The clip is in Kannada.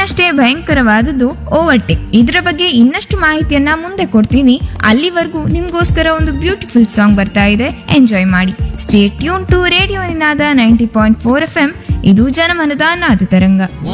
ಇನ್ನಷ್ಟೇ ಭಯಂಕರವಾದದ್ದು ಓವರ್ಟೇಕ್. ಇದರ ಬಗ್ಗೆ ಇನ್ನಷ್ಟು ಮಾಹಿತಿಯನ್ನ ಮುಂದೆ ಕೊಡ್ತೀನಿ. ಅಲ್ಲಿವರೆಗೂ ನಿಮ್ಗೋಸ್ಕರ ಒಂದು ಬ್ಯೂಟಿಫುಲ್ ಸಾಂಗ್ ಬರ್ತಾ ಇದೆ, ಎಂಜಾಯ್ ಮಾಡಿ. Stay tune to radio Ninada 90.4 FM. ಇದು ಜನಮನದ ನಾದ ತರಂಗ.